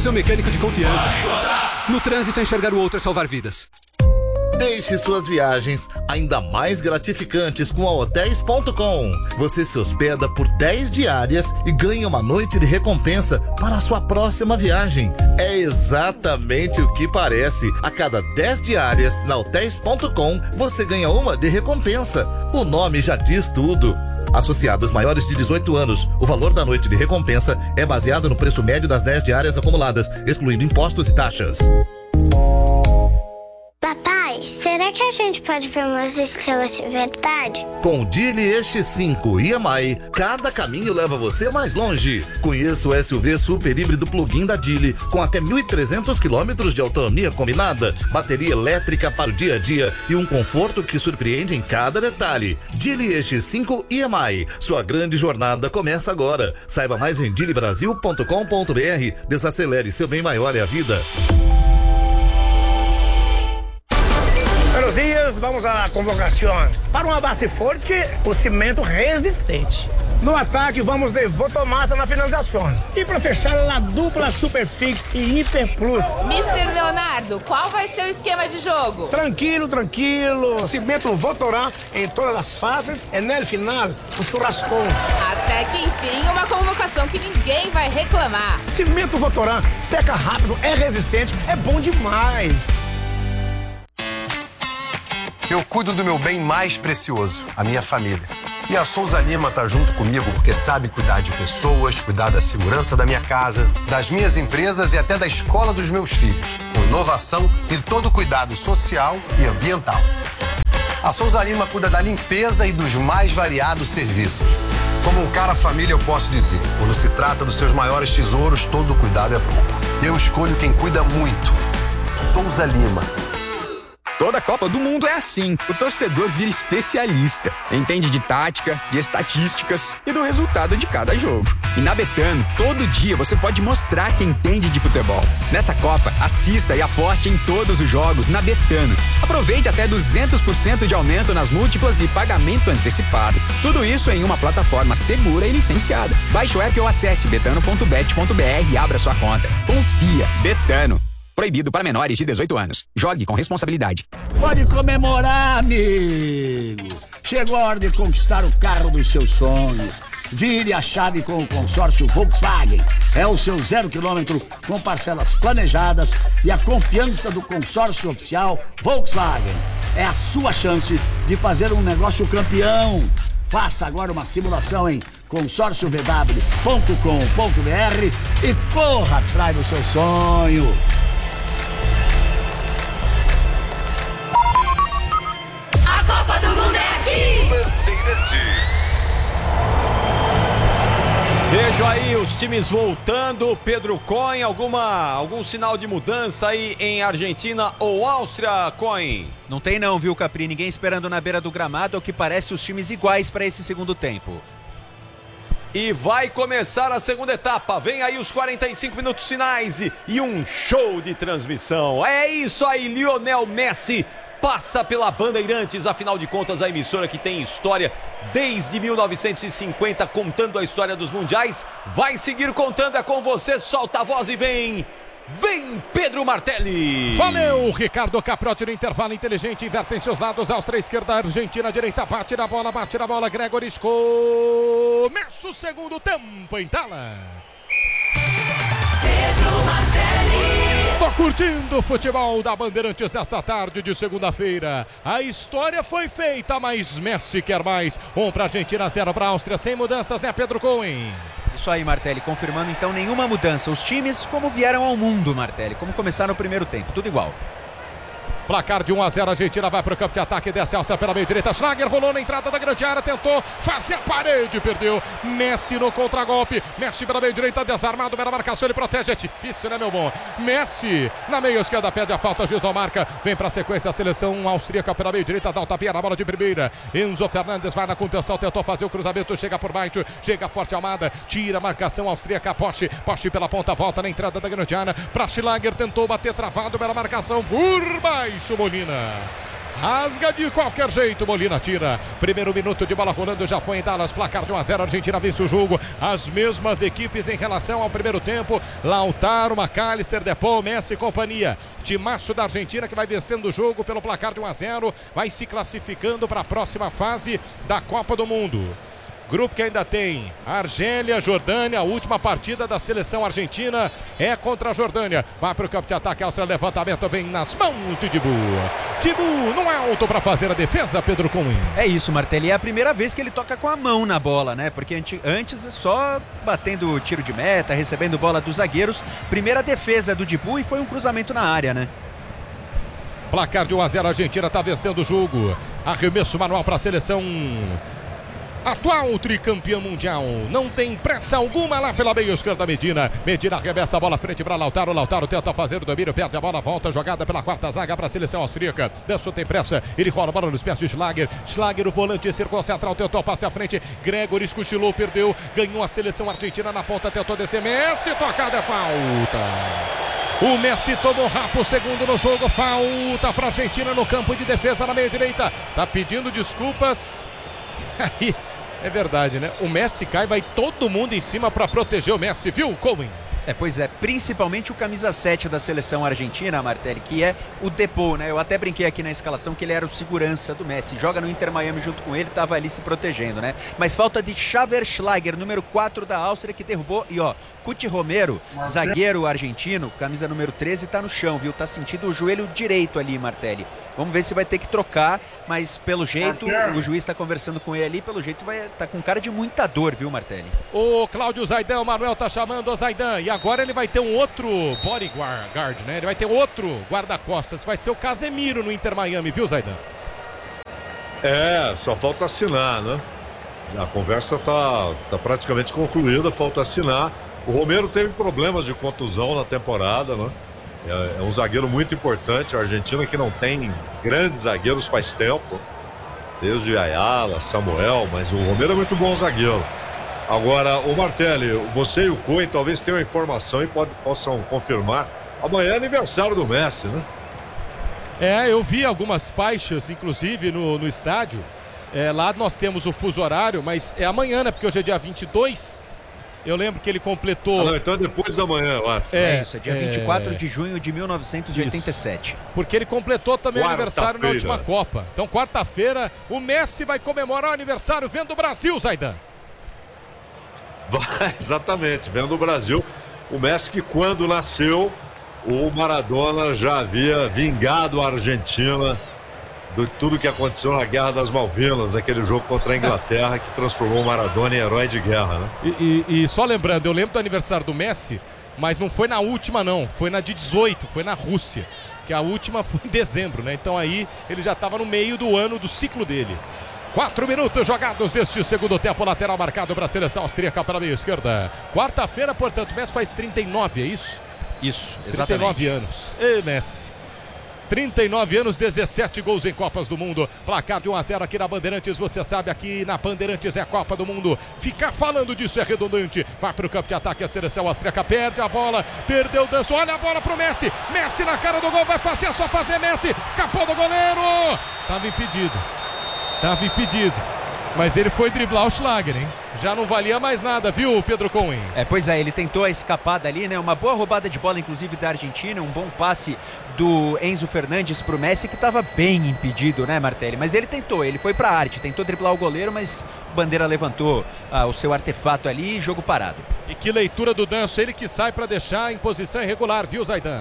seu mecânico de confiança. No trânsito, enxergar o outro é salvar vidas. Deixe suas viagens ainda mais gratificantes com a Hotéis.com. Você se hospeda por 10 diárias e ganha uma noite de recompensa para a sua próxima viagem. É exatamente o que parece. A cada 10 diárias na Hotéis.com, você ganha uma de recompensa. O nome já diz tudo. Associados maiores de 18 anos, o valor da noite de recompensa é baseado no preço médio das 10 diárias acumuladas, excluindo impostos e taxas. Papai, será que a gente pode ver umas estrelas de verdade? Com o Geely X5 EMI, cada caminho leva você mais longe. Conheça o SUV super híbrido plug-in da Geely, com até 1.300 km de autonomia combinada, bateria elétrica para o dia a dia e um conforto que surpreende em cada detalhe. Geely X5 EMI, sua grande jornada começa agora. Saiba mais em geelybrasil.com.br. Desacelere, seu bem maior é a vida. Buenos dias, vamos à convocação. Para uma base forte, o cimento resistente. No ataque, vamos de Votomassa na finalização. E para fechar, a dupla Superfix e Hiper Plus. Mr. Leonardo, qual vai ser o esquema de jogo? Tranquilo. Cimento Votorá em todas as fases e no final, o churrascão. Até que enfim, uma convocação que ninguém vai reclamar. Cimento Votorá seca rápido, é resistente, é bom demais. Eu cuido do meu bem mais precioso, a minha família. E a Souza Lima tá junto comigo porque sabe cuidar de pessoas, cuidar da segurança da minha casa, das minhas empresas e até da escola dos meus filhos. Com inovação e todo cuidado social e ambiental. A Souza Lima cuida da limpeza e dos mais variados serviços. Como um cara família, eu posso dizer, quando se trata dos seus maiores tesouros, todo cuidado é pouco. Eu escolho quem cuida muito. Souza Lima. Toda Copa do Mundo é assim. O torcedor vira especialista. Entende de tática, de estatísticas e do resultado de cada jogo. E na Betano, todo dia você pode mostrar quem entende de futebol. Nessa Copa, assista e aposte em todos os jogos na Betano. Aproveite até 200% de aumento nas múltiplas e pagamento antecipado. Tudo isso em uma plataforma segura e licenciada. Baixe o app ou acesse betano.bet.br e abra sua conta. Confia. Betano. Proibido para menores de 18 anos. Jogue com responsabilidade. Pode comemorar, amigo. Chegou a hora de conquistar o carro dos seus sonhos. Vire a chave com o consórcio Volkswagen. É o seu 0 km com parcelas planejadas e a confiança do consórcio oficial Volkswagen. É a sua chance de fazer um negócio campeão. Faça agora uma simulação em consórciovw.com.br e corra atrás do seu sonho. A Copa do Mundo é aqui! Bandeirantes. Vejo aí os times voltando. Pedro Cohen, algum sinal de mudança aí em Argentina ou Áustria, Cohen? Não tem não, viu, Capri? Ninguém esperando na beira do gramado, ao que parece os times iguais para esse segundo tempo. E vai começar a segunda etapa. Vem aí os 45 minutos finais e um show de transmissão. É isso aí, Lionel Messi passa pela Bandeirantes, afinal de contas a emissora que tem história desde 1950, contando a história dos mundiais, vai seguir contando, é com você, solta a voz e vem Pedro Martelli. Valeu, Ricardo Caprotti no intervalo inteligente, invertem seus lados, Áustria esquerda, Argentina direita, bate na bola, Gregoris começa o segundo tempo em Dallas. Pedro Martelli. Tô curtindo o futebol da Bandeirantes nessa tarde de segunda-feira. A história foi feita, mas Messi quer mais. 1 para Argentina, 0 para Áustria, sem mudanças, né, Pedro Cohen? Isso aí, Martelli, confirmando então nenhuma mudança. Os times como vieram ao mundo, Martelli, como começaram no primeiro tempo, tudo igual. Placar de 1-0, a Argentina vai para o campo de ataque, desce a Áustria pela meio direita, Schlager rolou na entrada da grande área, tentou fazer a parede, perdeu, Messi no contragolpe, Messi pela meio direita, desarmado, pela marcação, ele protege, é difícil, né, meu bom? Messi na meia esquerda, pede a falta, juiz não marca, vem para a sequência, a seleção austríaca pela meio direita, dá o tapinha na bola de primeira, Enzo Fernandes vai na contenção, tentou fazer o cruzamento, chega por baixo, chega forte Almada, tira a marcação austríaca, Poche pela ponta, volta na entrada da grande área, para Schlager, tentou bater travado pela marcação, por baixo, Molina. rasga de qualquer jeito, Molina tira. Primeiro minuto de bola rolando, já foi em Dallas, placar de 1-0, Argentina vence o jogo. As mesmas equipes em relação ao primeiro tempo, Lautaro, McAllister, Depou, Messi e companhia. Timaço da Argentina que vai vencendo o jogo pelo placar de 1-0, vai se classificando para a próxima fase da Copa do Mundo. Grupo que ainda tem Argélia, Jordânia. A última partida da seleção argentina é contra a Jordânia. Vai para o campo de ataque, Áustria, levantamento vem nas mãos de Dibu. Dibu no alto para fazer a defesa, Pedro Cunha. É isso, Martelli, é a primeira vez que ele toca com a mão na bola, né? Porque antes é só batendo tiro de meta, recebendo bola dos zagueiros. Primeira defesa do Dibu e foi um cruzamento na área, né? Placar de 1-0, a Argentina está vencendo o jogo. Arremesso manual para a seleção atual tricampeão mundial. Não tem pressa alguma lá pela meia esquerda. Medina arremessa a bola frente para Lautaro. Lautaro tenta fazer o domínio, perde a bola, volta jogada pela quarta zaga para a seleção austríaca. Dessou tem pressa, ele rola a bola nos pés de Schlager. Schlager, o volante circular central, tentou passe à frente. Gregory cochilou, perdeu, ganhou a seleção argentina na ponta, tentou descer. Messi, tocada, é falta. O Messi tomou rapo, segundo no jogo, falta para a Argentina no campo de defesa na meia direita. Tá pedindo desculpas. Aí é verdade, né? O Messi cai, vai todo mundo em cima para proteger o Messi, viu, Cohen? Pois é, principalmente o camisa 7 da seleção argentina, Martelli, que é o Depou, né? Eu até brinquei aqui na escalação que ele era o segurança do Messi, joga no Inter Miami junto com ele, tava ali se protegendo, né? Mas falta de Xaver Schlager, número 4 da Áustria, que derrubou, e ó, Cuti Romero, zagueiro argentino, camisa número 13, tá no chão, viu? Tá sentindo o joelho direito ali, Martelli. Vamos ver se vai ter que trocar, mas pelo jeito, o juiz tá conversando com ele ali, pelo jeito vai tá com cara de muita dor, viu, Martelli? O Cláudio Zaidan, o Manuel tá chamando o Zaidan, e agora ele vai ter um outro bodyguard, né? Ele vai ter outro guarda-costas, vai ser o Casemiro no Inter Miami, viu, Zaidan? Só falta assinar, né? A conversa tá praticamente concluída, falta assinar. O Romero teve problemas de contusão na temporada, né? É um zagueiro muito importante. A Argentina que não tem grandes zagueiros faz tempo, desde Ayala, Samuel, mas o Romero é muito bom zagueiro. Agora, o Martelli, você e o Cohen talvez tenham informação e possam confirmar. Amanhã é aniversário do Messi, né? Eu vi algumas faixas, inclusive, no estádio. Lá nós temos o fuso horário, mas é amanhã, né? Porque hoje é dia 22. Eu lembro que ele completou... não, então é depois da manhã, eu acho. Isso, é dia 24 de junho de 1987. Isso. Porque ele completou também o aniversário na última Copa. Então, quarta-feira, o Messi vai comemorar o aniversário vendo o Brasil, Zaidan. Vai, exatamente, vendo o Brasil. O Messi que quando nasceu, o Maradona já havia vingado a Argentina de tudo que aconteceu na Guerra das Malvinas, naquele jogo contra a Inglaterra, que transformou o Maradona em herói de guerra, né? E só lembrando, eu lembro do aniversário do Messi, mas não foi na última não, foi na de 18, foi na Rússia, que a última foi em dezembro, né? Então aí ele já estava no meio do ano do ciclo dele. 4 minutos jogados deste segundo tempo, lateral marcado para a seleção austríaca pela meia esquerda. Quarta-feira, portanto, o Messi faz 39, é isso? Isso, exatamente. 39 anos. Ei, Messi. 39 anos, 17 gols em Copas do Mundo. Placar de 1-0 aqui na Bandeirantes. Você sabe, aqui na Bandeirantes é a Copa do Mundo. Ficar falando disso é redundante. Vai para o campo de ataque, a seleção austríaca perde a bola. Perdeu o danço, olha a bola pro Messi. Messi na cara do gol, vai fazer, só fazer Messi. Escapou do goleiro. Tava impedido. Mas ele foi driblar o Schlager, hein? Já não valia mais nada, viu, Pedro Cohen? Pois é, ele tentou a escapada ali, né? Uma boa roubada de bola, inclusive, da Argentina. Um bom passe do Enzo Fernandes pro Messi, que estava bem impedido, né, Martelli? Mas ele tentou, ele foi pra arte, tentou driblar o goleiro, mas o Bandeira levantou o seu artefato ali e jogo parado. E que leitura do Danço, ele que sai para deixar em posição irregular, viu, Zaidan?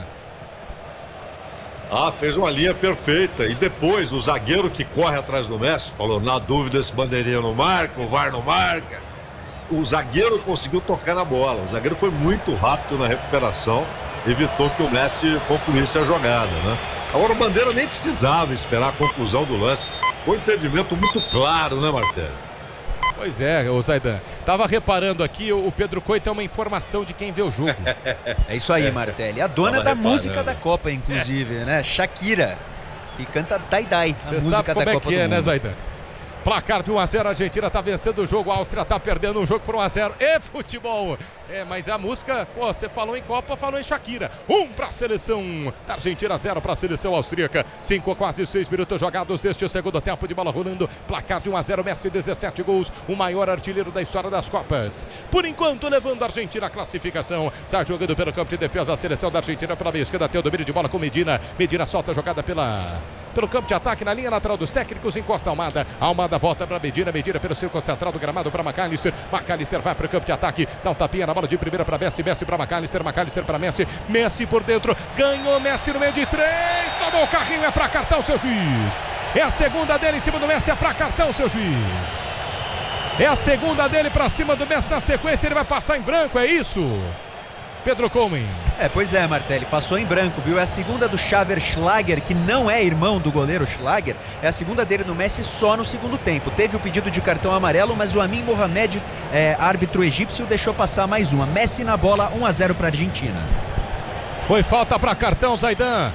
Fez uma linha perfeita. E depois o zagueiro que corre atrás do Messi falou, na dúvida esse bandeirinha não marca, o VAR não marca. O zagueiro conseguiu tocar na bola. O zagueiro foi muito rápido na recuperação, evitou que o Messi concluísse a jogada, né? Agora o Bandeira nem precisava esperar a conclusão do lance. Foi um impedimento muito claro, né, Martelli? Pois é, o Zaidan. Tava reparando aqui, o Pedro Cohen tem uma informação de quem vê o jogo. É isso aí, Martelli. A dona da música da Copa, inclusive, né? Shakira, que canta Dai Dai, a música da Copa do Mundo. Né, Zaidan? Placar de 1-0, a Argentina tá vencendo o jogo, a Áustria tá perdendo um jogo por 1-0. E futebol! Mas a música, você falou em Copa, falou em Shakira. 1 para a seleção da Argentina, 0 para a seleção austríaca. 5, quase 6 minutos jogados deste segundo tempo de bola rolando. Placar de 1-0, Messi, 17 gols, o maior artilheiro da história das Copas. Por enquanto, levando a Argentina à classificação. Sai jogando pelo campo de defesa a seleção da Argentina pela meia esquerda, tem o domínio de bola com Medina. Medina solta a jogada pelo campo de ataque, na linha lateral dos técnicos, encosta Almada. Almada volta para Medina pelo círculo central do gramado para McAllister. McAllister vai para o campo de ataque, dá um tapinha na bola de primeira para Messi. Messi para McAllister para Messi. Messi por dentro, ganhou Messi no meio de 3, tomou o carrinho, é para cartão, seu juiz. É a segunda dele em cima do Messi, é para cartão, seu juiz. É a segunda dele para cima do Messi, na sequência ele vai passar em branco, é isso? Pedro Comen. Pois é, Martelli, passou em branco, viu? É a segunda do Xaver Schlager, que não é irmão do goleiro Schlager. É a segunda dele no Messi só no segundo tempo. Teve o pedido de cartão amarelo, mas o Amin Mohamed, árbitro egípcio, deixou passar mais uma. Messi na bola, 1-0 para a Argentina. Foi falta para cartão, Zaidan.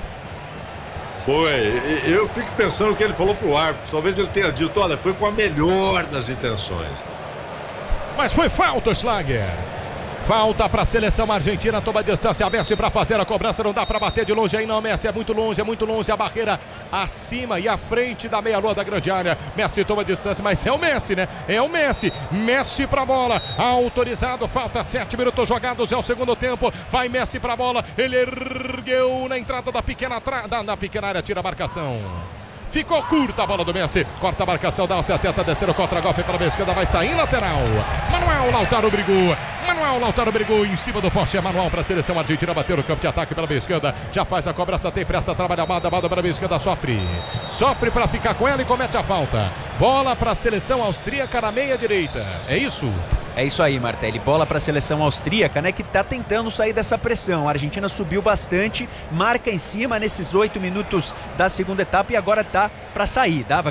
Foi. Eu fico pensando o que ele falou pro árbitro. Talvez ele tenha dito, olha, foi com a melhor das intenções. Mas foi falta, Schlager. Falta para a seleção argentina, toma distância, Messi para fazer a cobrança, não dá para bater de longe aí não, Messi, é muito longe, a barreira acima e à frente da meia-lua da grande área. Messi toma distância, mas é o Messi, né? É o Messi, Messi para a bola, autorizado, falta 7 minutos jogados, é o segundo tempo, vai Messi para a bola, ele ergueu na entrada da pequena área, tira a marcação. Ficou curta a bola do Messi. Corta a marcação da Áustria, tenta descer o contra-golpe para a esquerda, vai sair lateral. Manuel Lautaro brigou em cima do poste. É Manuel para a seleção argentina, bateu no campo de ataque pela meia esquerda. Já faz a cobrança, tem pressa, trabalha a Almada para a meia esquerda, sofre para ficar com ela e comete a falta. Bola para a seleção austríaca na meia direita. É isso? É isso aí, Martelli. Bola para a seleção austríaca, né, que está tentando sair dessa pressão. A Argentina subiu bastante, marca em cima nesses 8 minutos da segunda etapa e agora tá para sair. Dava